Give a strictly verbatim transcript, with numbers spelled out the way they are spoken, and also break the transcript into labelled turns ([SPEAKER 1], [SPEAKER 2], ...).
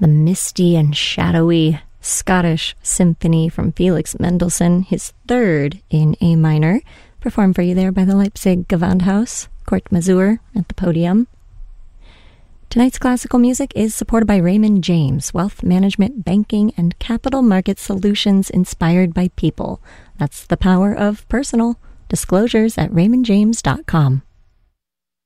[SPEAKER 1] the misty and shadowy Scottish Symphony from Felix Mendelssohn, his third in A minor, performed for you there by the Leipzig Gewandhaus, Kurt Masur at the podium. Tonight's classical music is supported by Raymond James, wealth management, banking, and capital market solutions inspired by people. That's the power of personal. Disclosures at raymond james dot com.